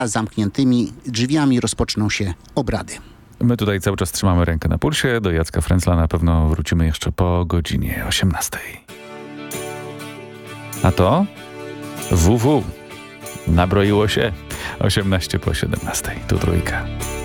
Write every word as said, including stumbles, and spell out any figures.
A zamkniętymi drzwiami rozpoczną się obrady. My tutaj cały czas trzymamy rękę na pulsie. Do Jacka Frędzla na pewno wrócimy jeszcze po godzinie osiemnastej. A to W W. Nabroiło się osiemnaście po siedemnastej. Tu Trójka.